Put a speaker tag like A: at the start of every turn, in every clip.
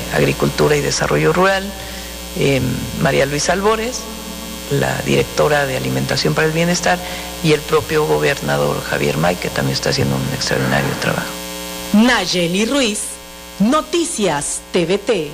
A: Agricultura y Desarrollo Rural, María Luisa Albores, la directora de Alimentación para el Bienestar, y el propio gobernador Javier May, que también está haciendo un extraordinario trabajo.
B: Nayeli Ruiz, Noticias TVT.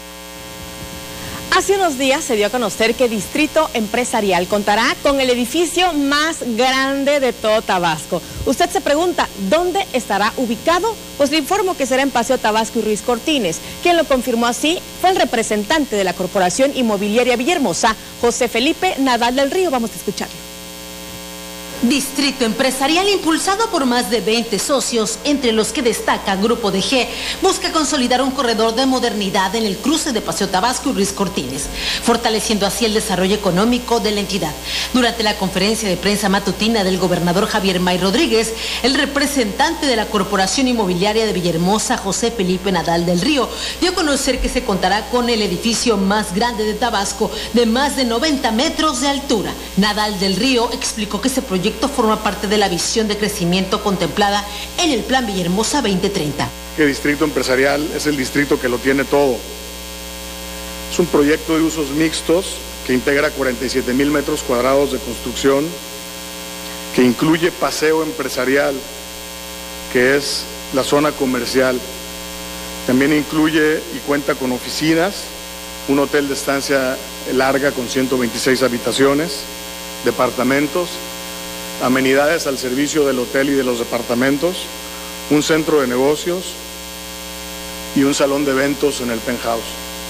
B: Hace unos días se dio a conocer que Distrito Empresarial contará con el edificio más grande de todo Tabasco. Usted se pregunta, ¿dónde estará ubicado? Pues le informo que será en Paseo Tabasco y Ruiz Cortines. Quien lo confirmó así fue el representante de la Corporación Inmobiliaria Villahermosa, José Felipe Nadal del Río. Vamos a escucharlo.
C: Distrito Empresarial, impulsado por más de 20 socios, entre los que destaca Grupo DG, busca consolidar un corredor de modernidad en el cruce de Paseo Tabasco y Ruiz Cortines, fortaleciendo así el desarrollo económico de la entidad. Durante la conferencia de prensa matutina del gobernador Javier May Rodríguez, el representante de la Corporación Inmobiliaria de Villahermosa, José Felipe Nadal del Río, dio a conocer que se contará con el edificio más grande de Tabasco, de más de 90 metros de altura. Nadal del Río explicó que ese proyecto forma parte de la visión de crecimiento contemplada en el Plan Villahermosa 2030.
D: Que Distrito Empresarial es el distrito que lo tiene todo. Es un proyecto de usos mixtos que integra 47,000 metros cuadrados de construcción, que incluye paseo empresarial, que es la zona comercial. También incluye y cuenta con oficinas, un hotel de estancia larga con 126 habitaciones, departamentos, amenidades al servicio del hotel y de los departamentos, un centro de negocios y un salón de eventos en el penthouse.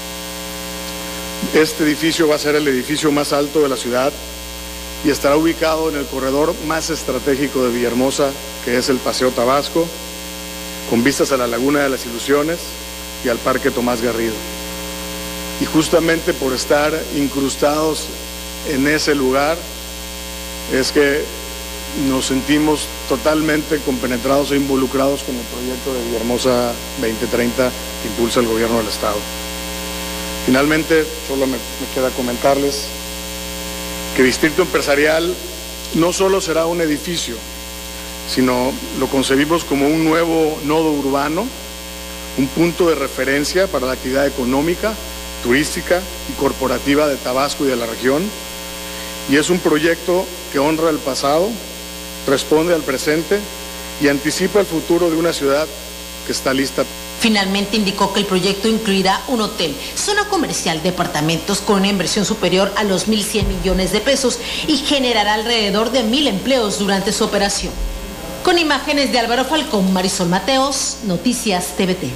D: Este edificio va a ser el edificio más alto de la ciudad y estará ubicado en el corredor más estratégico de Villahermosa, que es el Paseo Tabasco, con vistas a la Laguna de las Ilusiones y al Parque Tomás Garrido. Y justamente por estar incrustados en ese lugar es que nos sentimos totalmente compenetrados e involucrados con el proyecto de Villahermosa 2030 que impulsa el gobierno del estado. Finalmente, solo me queda comentarles que Distrito Empresarial no solo será un edificio, sino lo concebimos como un nuevo nodo urbano, un punto de referencia para la actividad económica, turística y corporativa de Tabasco y de la región, y es un proyecto que honra el pasado, responde al presente y anticipa el futuro de una ciudad que está lista.
C: Finalmente indicó que el proyecto incluirá un hotel, zona comercial, departamentos con una inversión superior a los 1.100 millones de pesos y generará alrededor de 1.000 empleos durante su operación. Con imágenes de Álvaro Falcón, Marisol Mateos, Noticias TVT.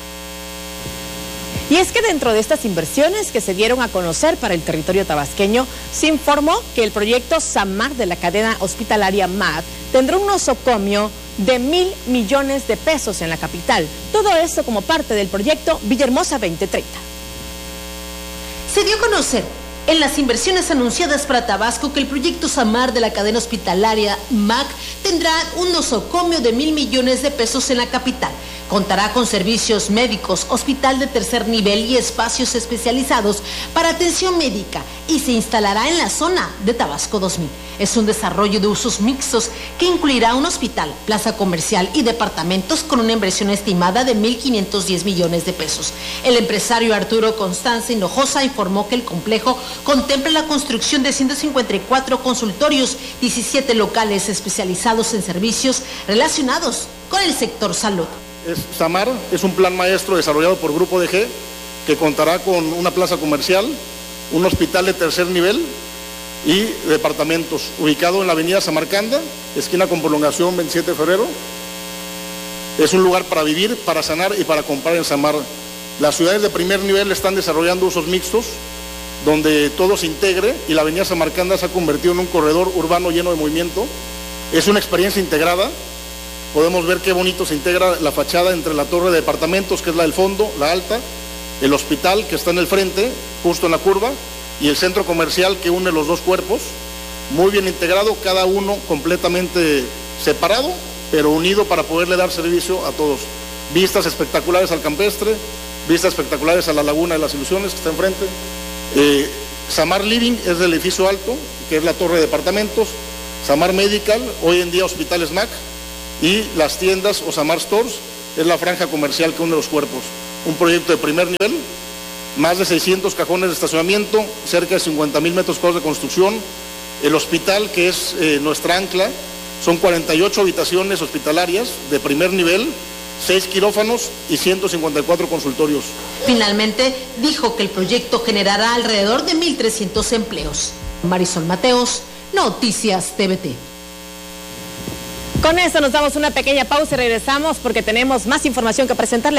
B: Y es que dentro de estas inversiones que se dieron a conocer para el territorio tabasqueño, se informó que el proyecto SAMAR de la cadena hospitalaria MAD tendrá un nosocomio de 1.000 millones de pesos en la capital. Todo esto como parte del proyecto Villahermosa 2030.
C: Se dio a conocer en las inversiones anunciadas para Tabasco que el proyecto SAMAR de la cadena hospitalaria MAC tendrá un nosocomio de 1.000 millones de pesos en la capital. Contará con servicios médicos, hospital de tercer nivel y espacios especializados para atención médica y se instalará en la zona de Tabasco 2000. Es un desarrollo de usos mixtos que incluirá un hospital, plaza comercial y departamentos con una inversión estimada de 1.510 millones de pesos. El empresario Arturo Constanza Hinojosa informó que el complejo contempla la construcción de 154 consultorios, 17 locales especializados en servicios relacionados con el sector salud.
D: SAMAR es un plan maestro desarrollado por Grupo DG que contará con una plaza comercial, un hospital de tercer nivel y departamentos, ubicado en la avenida Samarcanda, esquina con prolongación 27 de febrero. Es un lugar para vivir, para sanar y para comprar en SAMAR. Las ciudades de primer nivel están desarrollando usos mixtos, donde todo se integre y la avenida Samarcanda se ha convertido en un corredor urbano lleno de movimiento. Es una experiencia integrada. Podemos ver qué bonito se integra la fachada entre la torre de departamentos, que es la del fondo, la alta, el hospital que está en el frente, justo en la curva, y el centro comercial que une los dos cuerpos, muy bien integrado, cada uno completamente separado, pero unido para poderle dar servicio a todos. Vistas espectaculares al campestre, vistas espectaculares a la Laguna de las Ilusiones que está enfrente. SAMAR Living es del edificio alto, que es la torre de departamentos. SAMAR Medical, hoy en día Hospitales MAC, y las tiendas o SAMAR Stores es la franja comercial que une los cuerpos. un proyecto de primer nivel, más de 600 cajones de estacionamiento, cerca de 50,000 metros cuadrados de construcción. El hospital, que es nuestra ancla, son 48 habitaciones hospitalarias de primer nivel, 6 quirófanos y 154 consultorios.
C: Finalmente, dijo que el proyecto generará alrededor de 1,300 empleos. Marisol Mateos, Noticias TVT.
B: Con esto nos damos una pequeña pausa y regresamos porque tenemos más información que presentarle.